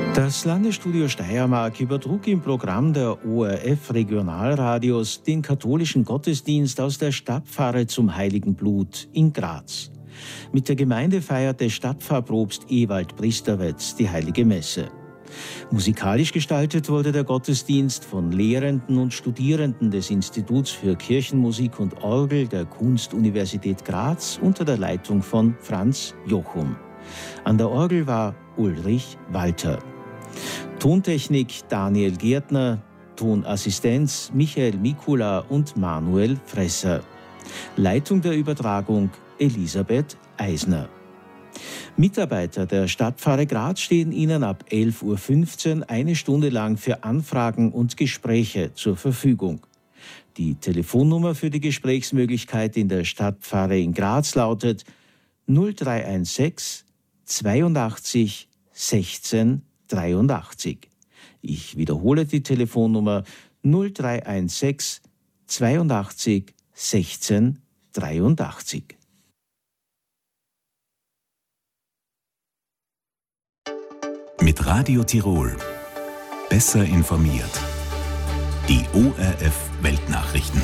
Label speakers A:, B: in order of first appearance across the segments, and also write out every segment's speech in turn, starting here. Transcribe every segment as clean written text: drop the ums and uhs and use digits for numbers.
A: Das Landesstudio Steiermark übertrug im Programm der ORF Regionalradios den katholischen Gottesdienst aus der Stadtpfarre zum Heiligen Blut in Graz. Mit der Gemeinde feierte Stadtpfarrpropst Ewald Priesterwetz die Heilige Messe. Musikalisch gestaltet wurde der Gottesdienst von Lehrenden und Studierenden des Instituts für Kirchenmusik und Orgel der Kunstuniversität Graz unter der Leitung von Franz Jochum. An der Orgel war Ulrich Walter. Tontechnik Daniel Gärtner, Tonassistenz Michael Mikula und Manuel Fresser. Leitung der Übertragung Elisabeth Eisner. Mitarbeiter der Stadtpfarre Graz stehen Ihnen ab 11.15 Uhr eine Stunde lang für Anfragen und Gespräche zur Verfügung. Die Telefonnummer für die Gesprächsmöglichkeit in der Stadtpfarre in Graz lautet 0316 82 16 83. Ich wiederhole die Telefonnummer 0316 82 16 83.
B: Mit Radio Tirol. Besser informiert. Die ORF Weltnachrichten.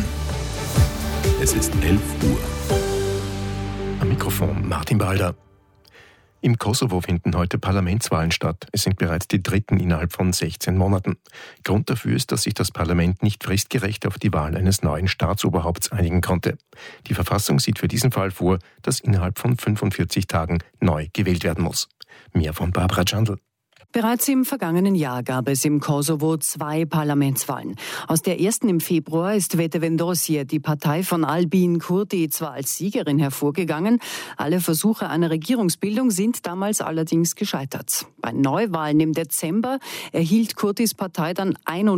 B: Es ist 11 Uhr.
C: Am Mikrofon Martin Balder. Im Kosovo finden heute Parlamentswahlen statt. Es sind bereits die dritten innerhalb von 16 Monaten. Grund dafür ist, dass sich das Parlament nicht fristgerecht auf die Wahl eines neuen Staatsoberhaupts einigen konnte. Die Verfassung sieht für diesen Fall vor, dass innerhalb von 45 Tagen neu gewählt werden muss. Mehr von Barbara Jandl.
D: Bereits im vergangenen Jahr gab es im Kosovo 2 Parlamentswahlen. Aus der ersten im Februar ist Vetëvendosje, die Partei von Albin Kurti, zwar als Siegerin hervorgegangen, alle Versuche einer Regierungsbildung sind damals allerdings gescheitert. Bei Neuwahlen im Dezember erhielt Kurtis Partei dann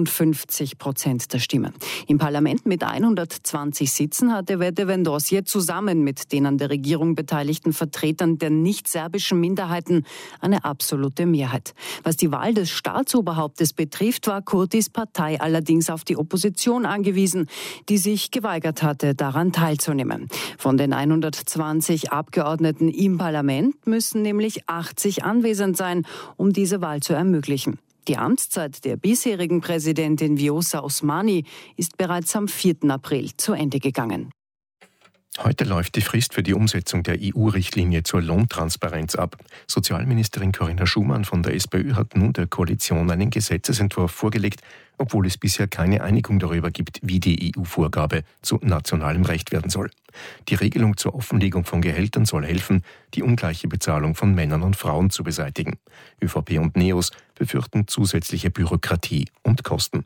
D: 51% der Stimmen. Im Parlament mit 120 Sitzen hatte Vetëvendosje zusammen mit den an der Regierung beteiligten Vertretern der nicht-serbischen Minderheiten eine absolute Mehrheit. Was die Wahl des Staatsoberhauptes betrifft, war Kurtis Partei allerdings auf die Opposition angewiesen, die sich geweigert hatte, daran teilzunehmen. Von den 120 Abgeordneten im Parlament müssen nämlich 80 anwesend sein, um diese Wahl zu ermöglichen. Die Amtszeit der bisherigen Präsidentin Vjosa Osmani ist bereits am 4. April zu Ende gegangen.
C: Heute läuft die Frist für die Umsetzung der EU-Richtlinie zur Lohntransparenz ab. Sozialministerin Corinna Schumann von der SPÖ hat nun der Koalition einen Gesetzesentwurf vorgelegt, obwohl es bisher keine Einigung darüber gibt, wie die EU-Vorgabe zu nationalem Recht werden soll. Die Regelung zur Offenlegung von Gehältern soll helfen, die ungleiche Bezahlung von Männern und Frauen zu beseitigen. ÖVP und NEOS befürchten zusätzliche Bürokratie und Kosten.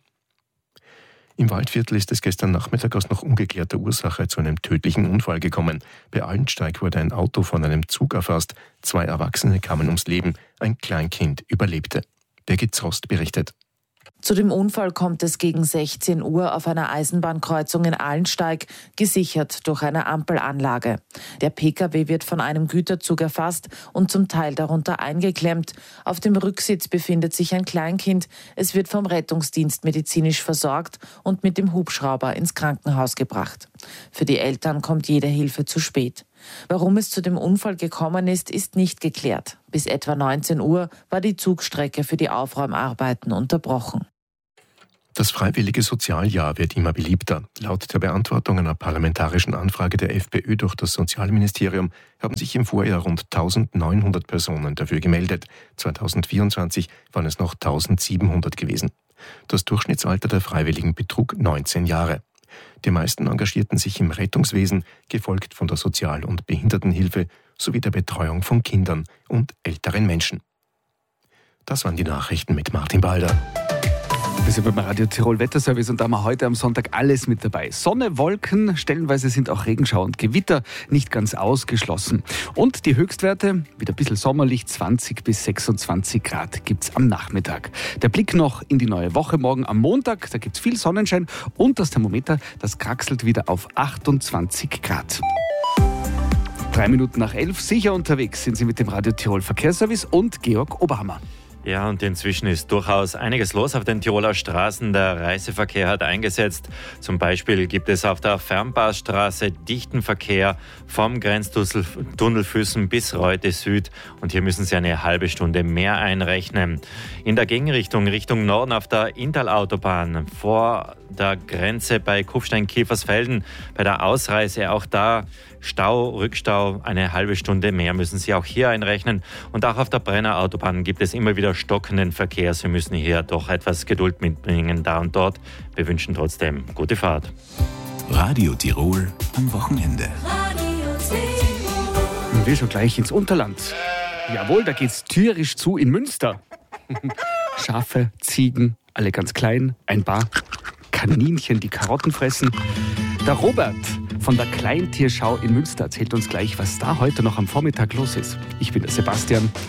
C: Im Waldviertel ist es gestern Nachmittag aus noch ungeklärter Ursache zu einem tödlichen Unfall gekommen. Bei Allensteig wurde ein Auto von einem Zug erfasst. 2 Erwachsene kamen ums Leben, ein Kleinkind überlebte. Birgit Zost berichtet.
E: Zu dem Unfall kommt es gegen 16 Uhr auf einer Eisenbahnkreuzung in Allensteig, gesichert durch eine Ampelanlage. Der Pkw wird von einem Güterzug erfasst und zum Teil darunter eingeklemmt. Auf dem Rücksitz befindet sich ein Kleinkind. Es wird vom Rettungsdienst medizinisch versorgt und mit dem Hubschrauber ins Krankenhaus gebracht. Für die Eltern kommt jede Hilfe zu spät. Warum es zu dem Unfall gekommen ist, ist nicht geklärt. Bis etwa 19 Uhr war die Zugstrecke für die Aufräumarbeiten unterbrochen.
C: Das freiwillige Sozialjahr wird immer beliebter. Laut der Beantwortung einer parlamentarischen Anfrage der FPÖ durch das Sozialministerium haben sich im Vorjahr rund 1900 Personen dafür gemeldet. 2024 waren es noch 1700 gewesen. Das Durchschnittsalter der Freiwilligen betrug 19 Jahre. Die meisten engagierten sich im Rettungswesen, gefolgt von der Sozial- und Behindertenhilfe sowie der Betreuung von Kindern und älteren Menschen. Das waren die Nachrichten mit Martin Balder.
F: Wir sind beim Radio Tirol Wetterservice und da haben wir heute am Sonntag alles mit dabei. Sonne, Wolken, stellenweise sind auch Regenschauer und Gewitter nicht ganz ausgeschlossen. Und die Höchstwerte, wieder ein bisschen sommerlich, 20 bis 26 Grad gibt's am Nachmittag. Der Blick noch in die neue Woche, morgen am Montag, da gibt's viel Sonnenschein und das Thermometer, das kraxelt wieder auf 28 Grad. 3 Minuten nach 11, sicher unterwegs sind Sie mit dem Radio Tirol Verkehrsservice und Georg Oberhammer.
G: Ja, und inzwischen ist durchaus einiges los auf den Tiroler Straßen. Der Reiseverkehr hat eingesetzt. Zum Beispiel gibt es auf der Fernbahstraße dichten Verkehr vom Grenztunnel Füssen bis Reute Süd. Und hier müssen Sie eine halbe Stunde mehr einrechnen. In der Gegenrichtung, Richtung Norden auf der Inntal-Autobahn vor der Grenze bei Kufstein-Kiefersfelden, bei der Ausreise auch da Stau, Rückstau, eine halbe Stunde mehr müssen Sie auch hier einrechnen. Und auch auf der Brenner Autobahn gibt es immer wieder stockenden Verkehr. Sie müssen hier doch etwas Geduld mitbringen, da und dort. Wir wünschen trotzdem gute Fahrt.
B: Radio Tirol am Wochenende.
F: Und wir schon gleich ins Unterland. Jawohl, da geht's tierisch zu in Münster. Schafe, Ziegen, alle ganz klein, ein paar Kaninchen, die Karotten fressen. Der Robert von der Kleintierschau in Münster erzählt uns gleich, was da heute noch am Vormittag los ist. Ich bin der Sebastian.